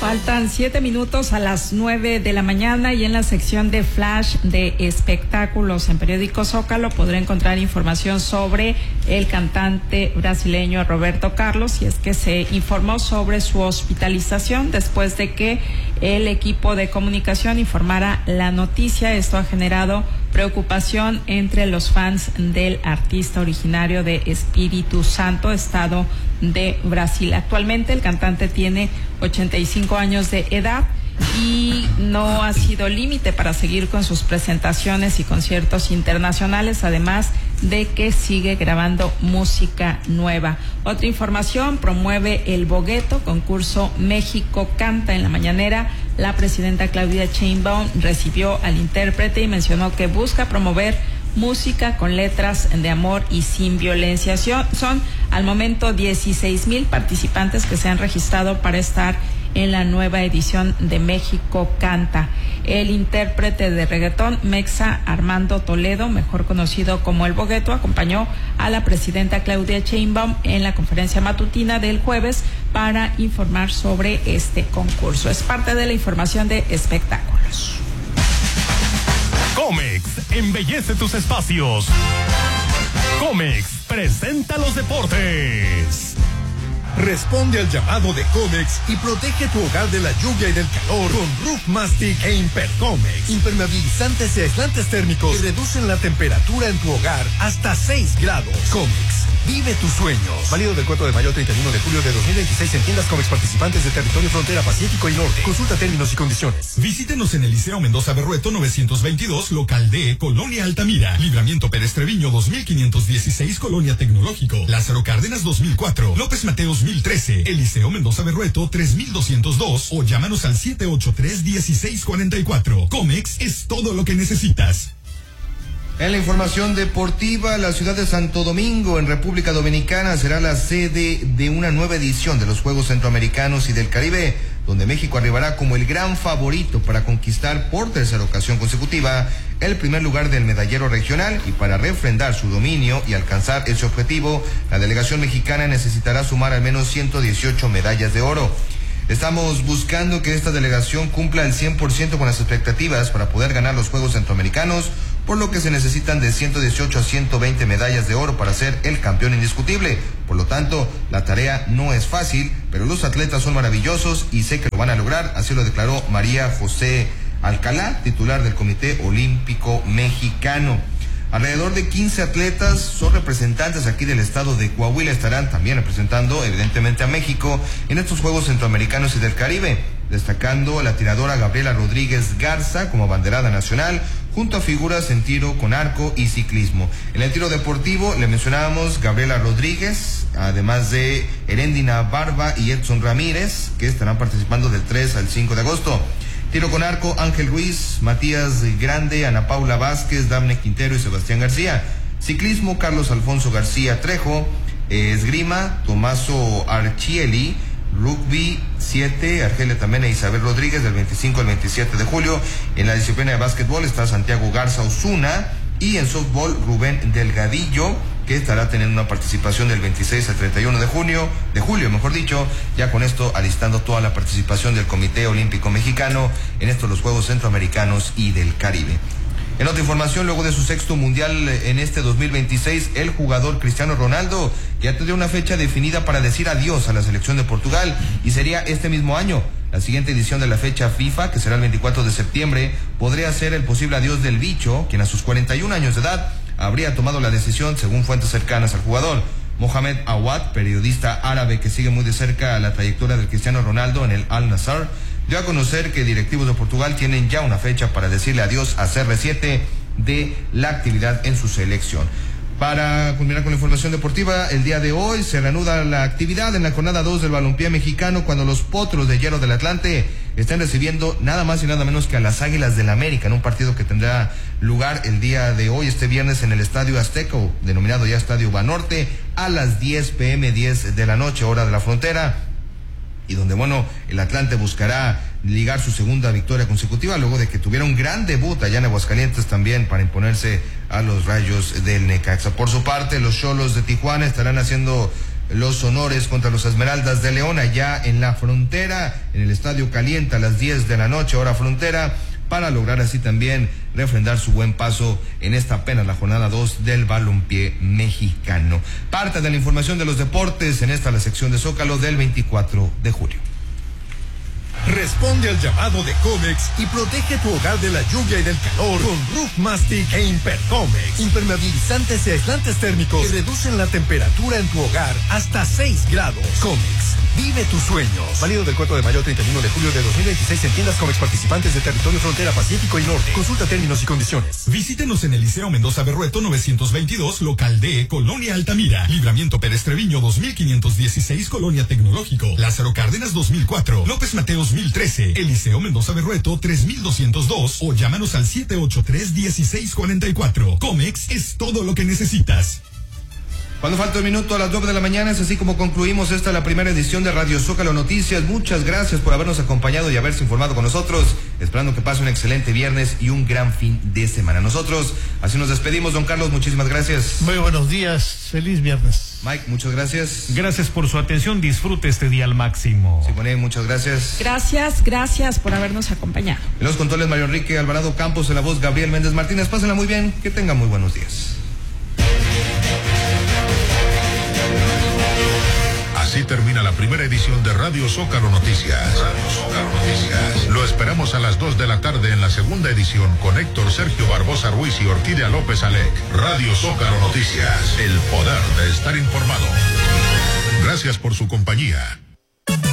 Faltan 7 minutos a las 9 de la mañana y en la sección de Flash de espectáculos en Periódico Zócalo podrá encontrar información sobre el cantante brasileño Roberto Carlos, y es que se informó sobre su hospitalización después de que el equipo de comunicación informara la noticia. Esto ha generado preocupación entre los fans del artista originario de Espíritu Santo, estado de Brasil. Actualmente el cantante tiene 85 años de edad y no ha sido límite para seguir con sus presentaciones y conciertos internacionales, además de que sigue grabando música nueva. Otra información: promueve el Bogueto, concurso México Canta. En la mañanera, la presidenta Claudia Sheinbaum recibió al intérprete y mencionó que busca promover música con letras de amor y sin violencia. Son al momento 16,000 participantes que se han registrado para estar en la nueva edición de México Canta. El intérprete de reggaetón mexa Armando Toledo, mejor conocido como El Bogueto, acompañó a la presidenta Claudia Sheinbaum en la conferencia matutina del jueves para informar sobre este concurso. Es parte de la información de espectáculos. Comex embellece tus espacios. Comex presenta los deportes. Responde al llamado de Comex y protege tu hogar de la lluvia y del calor con Roof Mastic e Impercomex. Impermeabilizantes y aislantes térmicos que reducen la temperatura en tu hogar hasta 6 grados. Comex, vive tus sueños. Válido del 4 de mayo al 31 de julio de 2026 en tiendas Comex participantes de territorio frontera Pacífico y Norte. Consulta términos y condiciones. Visítenos en el Liceo Mendoza Berrueto 922, local D, Colonia Altamira. Libramiento Pérez Treviño 2516, Colonia Tecnológico. Lázaro Cárdenas 2004. López Mateos 2013, Eliseo Mendoza Berrueto 3202 o llámanos al 783-1644. Comex es todo lo que necesitas. En la información deportiva, la ciudad de Santo Domingo, en República Dominicana, será la sede de una nueva edición de los Juegos Centroamericanos y del Caribe, donde México arribará como el gran favorito para conquistar por tercera ocasión consecutiva el primer lugar del medallero regional. Y para refrendar su dominio y alcanzar ese objetivo, la delegación mexicana necesitará sumar al menos 118 medallas de oro. Estamos buscando que esta delegación cumpla el 100% con las expectativas para poder ganar los Juegos Centroamericanos, por lo que se necesitan de 118 a 120 medallas de oro para ser el campeón indiscutible. Por lo tanto, la tarea no es fácil, pero los atletas son maravillosos y sé que lo van a lograr, así lo declaró María José Alcalá, titular del Comité Olímpico Mexicano. Alrededor de 15 atletas son representantes aquí del estado de Coahuila, estarán también representando evidentemente a México en estos Juegos Centroamericanos y del Caribe, destacando la tiradora Gabriela Rodríguez Garza como abanderada nacional, junto a figuras en tiro con arco y ciclismo. En el tiro deportivo le mencionábamos Gabriela Rodríguez, además de Heréndina Barba y Edson Ramírez, que estarán participando del 3 al 5 de agosto. Tiro con arco, Ángel Ruiz, Matías Grande, Ana Paula Vázquez, Dafne Quintero y Sebastián García. Ciclismo, Carlos Alfonso García Trejo. Esgrima, Tomaso Archieli. Rugby 7, Argelia Tamena e Isabel Rodríguez, del 25 al 27 de julio. En la disciplina de básquetbol está Santiago Garza Osuna. Y en softball, Rubén Delgadillo, que estará teniendo una participación del 26 al 31 de julio, ya con esto alistando toda la participación del Comité Olímpico Mexicano en estos los Juegos Centroamericanos y del Caribe. En otra información, luego de su sexto mundial en este 2026, el jugador Cristiano Ronaldo ya tendría una fecha definida para decir adiós a la selección de Portugal, y sería este mismo año. La siguiente edición de la fecha FIFA, que será el 24 de septiembre, podría ser el posible adiós del bicho, quien a sus 41 años de edad habría tomado la decisión, según fuentes cercanas al jugador. Mohamed Awad, periodista árabe que sigue muy de cerca la trayectoria del Cristiano Ronaldo en el Al-Nassr, dio a conocer que directivos de Portugal tienen ya una fecha para decirle adiós a CR7 de la actividad en su selección. Para culminar con la información deportiva, el día de hoy se reanuda la actividad en la jornada 2 del balompié mexicano, cuando los Potros de Hierro del Atlante están recibiendo nada más y nada menos que a las Águilas del América, en un partido que tendrá lugar el día de hoy, este viernes, en el Estadio Azteca, denominado ya Estadio Banorte, a las 10 p.m., 10 de la noche, hora de la frontera, y donde, el Atlante buscará ligar su segunda victoria consecutiva, luego de que tuviera un gran debut allá en Aguascalientes también para imponerse a los Rayos del Necaxa. Por su parte, los Xolos de Tijuana estarán haciendo los honores contra los Esmeraldas de León allá en la frontera, en el Estadio Calienta a las 10 de la noche, hora frontera, para lograr así también refrendar su buen paso en esta apenas la jornada 2 del balompié mexicano. Parte de la información de los deportes en esta la sección de Zócalo del 24 de julio. Responde al llamado de Comex y protege tu hogar de la lluvia y del calor con Roof Mastic e Impercomex. Impermeabilizantes y aislantes térmicos que reducen la temperatura en tu hogar hasta 6 grados. Comex, vive tus sueños. Válido del 4 de mayo al 31 de julio de 2026 en tiendas Comex participantes de territorio frontera Pacífico y Norte. Consulta términos y condiciones. Visítenos en el Liceo Mendoza Berrueto 922, local D, Colonia Altamira. Libramiento Pérez Treviño 2516, Colonia Tecnológico. Lázaro Cárdenas 2004. López Mateos 2013, Eliseo Mendoza Berrueto 3202 o llámanos al 783-1644. Comex es todo lo que necesitas. Cuando falta un minuto a las 9 de la mañana, es así como concluimos la primera edición de Radio Zócalo Noticias. Muchas gracias por habernos acompañado y haberse informado con nosotros, esperando que pase un excelente viernes y un gran fin de semana. Nosotros así nos despedimos, don Carlos, muchísimas gracias. Muy buenos días, feliz viernes. Mike, muchas gracias. Gracias por su atención, disfrute este día al máximo. Simone, muchas gracias. Gracias por habernos acompañado. En los controles, Mario Enrique Alvarado Campos, en la voz Gabriel Méndez Martínez. Pásenla muy bien, que tengan muy buenos días. Así termina la primera edición de Radio Zócalo Noticias. Lo esperamos a las 2 de la tarde en la segunda edición con Héctor Sergio Barbosa Ruiz y Orquídea López Alec. Radio Zócalo Noticias, el poder de estar informado. Gracias por su compañía.